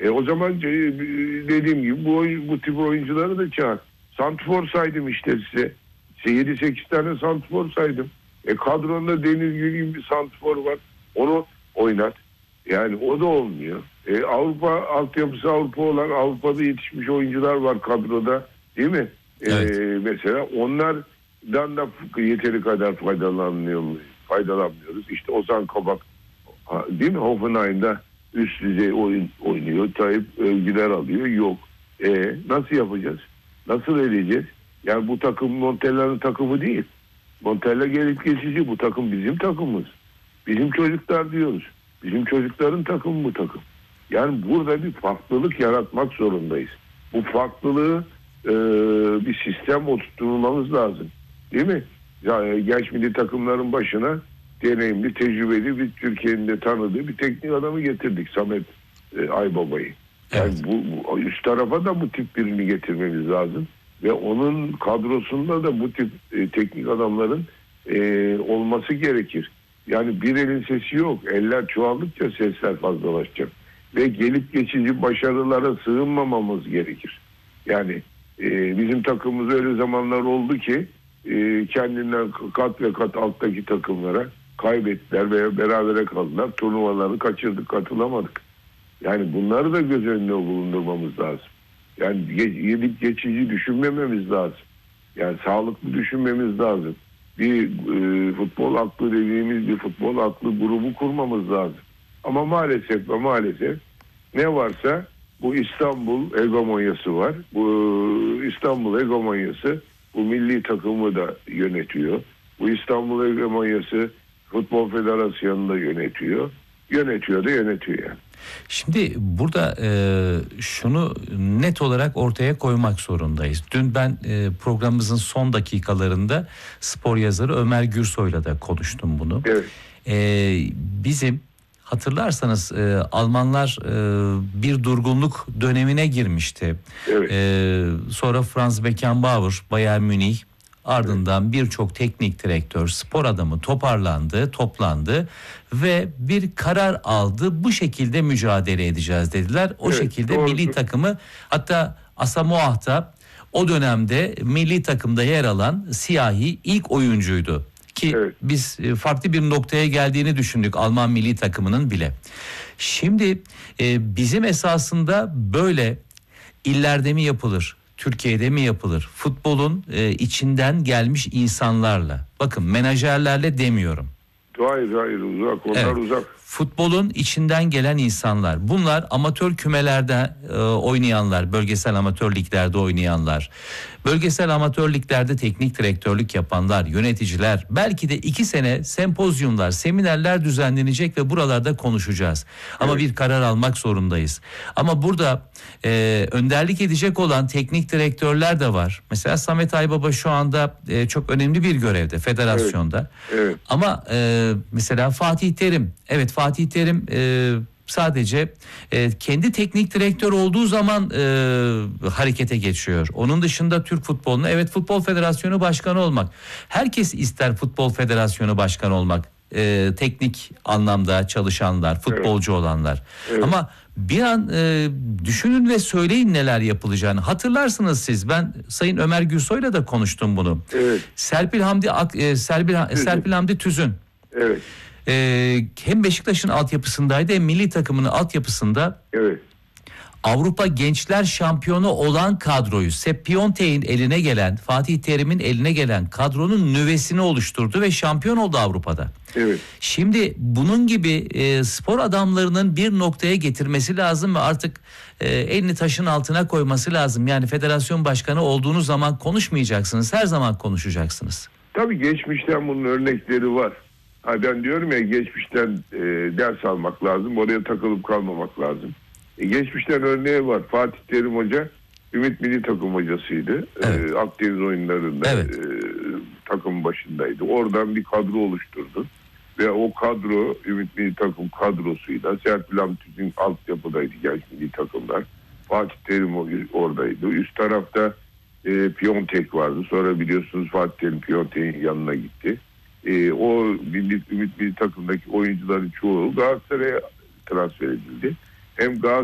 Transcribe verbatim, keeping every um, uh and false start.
E o zaman e, dediğim gibi bu, bu tip oyuncuları da çağır. Santrfor saydım işte size. yedi sekiz tane santrfor saydım. E kadronda Deniz Gül gibi bir santrfor var. Onu oynat. Yani o da olmuyor. E, Avrupa altyapısı Avrupa olan Avrupa'da yetişmiş oyuncular var kadroda. Değil mi? Evet. E, mesela onlardan da yeteri kadar faydalanmıyor mu? Faydalanmıyoruz. İşte Ozan Kabak, değil mi? Hoffenheim'da üst düzey oyun oynuyor. Tayyip övgüler alıyor. Yok. E, nasıl yapacağız? Nasıl edeceğiz? Yani bu takım Montella'nın takımı değil. Montella gelip geçici. Bu takım bizim takımımız. Bizim çocuklar diyoruz. Bizim çocukların takımı bu takım. Yani burada bir farklılık yaratmak zorundayız. Bu farklılığı e, bir sistem oturtmamız lazım. Değil mi? Yani genç milli takımların başına deneyimli, tecrübeli bir Türkiye'nin de tanıdığı bir teknik adamı getirdik. Samet e, Aybaba'yı. Yani evet. bu, bu üst tarafa da bu tip birini getirmemiz lazım. Ve onun kadrosunda da bu tip e, teknik adamların e, olması gerekir. Yani bir elin sesi yok. Eller çoğaldıkça sesler fazlalaşacak. Ve gelip geçici başarılara sığınmamamız gerekir. Yani e, bizim takımımız öyle zamanlar oldu ki e, kendinden kat ve kat alttaki takımlara kaybettiler veya berabere kaldılar. Turnuvaları kaçırdık, katılamadık. Yani bunları da göz önüne bulundurmamız lazım. Yani gelip geçici düşünmememiz lazım. Yani sağlıklı düşünmemiz lazım. Bir e, futbol aklı dediğimiz bir futbol aklı grubu kurmamız lazım. Ama maalesef ve maalesef ne varsa bu İstanbul hegemonyası var. Bu İstanbul hegemonyası bu milli takımı da yönetiyor. Bu İstanbul hegemonyası Futbol Federasyonu'nu da yönetiyor. Yönetiyor da yönetiyor yani. Şimdi burada e, şunu net olarak ortaya koymak zorundayız. Dün ben e, programımızın son dakikalarında spor yazarı Ömer Gürsoy'la da konuştum bunu. Evet. E, bizim hatırlarsanız e, Almanlar e, bir durgunluk dönemine girmişti. Evet. E, sonra Franz Beckenbauer, Bayern Münih, ardından birçok teknik direktör, spor adamı toparlandı, toplandı ve bir karar aldı. Bu şekilde mücadele edeceğiz dediler. O evet, şekilde doğru. Milli takımı, hatta Asamoah'ta o dönemde milli takımda yer alan siyahi ilk oyuncuydu. Ki evet. biz farklı bir noktaya geldiğini düşündük Alman milli takımının bile. Şimdi e, bizim esasında böyle illerde mi yapılır, Türkiye'de mi yapılır? Futbolun e, içinden gelmiş insanlarla. Bakın menajerlerle demiyorum. Hayır hayır uzak onlar evet. uzak. Futbolun içinden gelen insanlar. Bunlar amatör kümelerde e, oynayanlar, bölgesel amatör liglerde oynayanlar. Bölgesel amatör liglerde teknik direktörlük yapanlar, yöneticiler. Belki de iki sene sempozyumlar, seminerler düzenlenecek ve buralarda konuşacağız. Ama evet. bir karar almak zorundayız. Ama burada e, önderlik edecek olan teknik direktörler de var. Mesela Samet Aybaba şu anda e, çok önemli bir görevde federasyonda. Evet. Evet. Ama e, mesela Fatih Terim, evet Fatih Terim e, sadece e, kendi teknik direktör olduğu zaman e, harekete geçiyor. Onun dışında Türk futboluna, evet Futbol Federasyonu Başkanı olmak. Herkes ister Futbol Federasyonu Başkanı olmak. E, teknik anlamda çalışanlar, futbolcu evet. olanlar. Evet. Ama bir an e, düşünün ve söyleyin neler yapılacağını. Hatırlarsınız siz, ben Sayın Ömer Gürsoy'la da konuştum bunu. Evet. Serpil Hamdi e, Serpil, Serpil Hamdi Tüzün. Evet. Ee, hem Beşiktaş'ın altyapısındaydı hem milli takımının altyapısında evet. Avrupa Gençler Şampiyonu olan kadroyu, Sepp Piontek'in eline gelen, Fatih Terim'in eline gelen kadronun nüvesini oluşturdu ve şampiyon oldu Avrupa'da. Evet. Şimdi bunun gibi e, spor adamlarının bir noktaya getirmesi lazım ve artık e, elini taşın altına koyması lazım. Yani federasyon başkanı olduğunuz zaman konuşmayacaksınız, her zaman konuşacaksınız. Tabii geçmişten bunun örnekleri var. Ha ben diyorum ya geçmişten e, ders almak lazım. Oraya takılıp kalmamak lazım. E, geçmişten örneği var. Fatih Terim Hoca Ümit Milli Takım hocasıydı. Evet. E, Akdeniz oyunlarında evet. e, takım başındaydı. Oradan bir kadro oluşturdu. Ve o kadro Ümit Milli Takım kadrosuyla Serpil Hamdi'nin altyapıdaydı genç milli takımlar. Fatih Terim oradaydı. Üst tarafta e, Piontek vardı. Sonra biliyorsunuz Fatih Terim Piontek'in yanına gitti. Ee, o milli, Ümit Milli Takım'daki oyuncuların çoğu Galatasaray'a transfer edildi. Hem Galatasaray